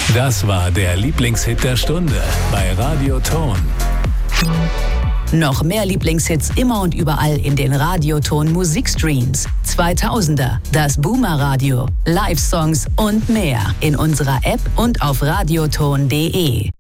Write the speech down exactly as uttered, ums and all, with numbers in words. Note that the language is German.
Das war der Lieblingshit der Stunde bei Radio Ton. Noch mehr Lieblingshits immer und überall in den Radioton Musikstreams. zweitausender, das Boomer Radio, Live-Songs und mehr in unserer App und auf radioton punkt de.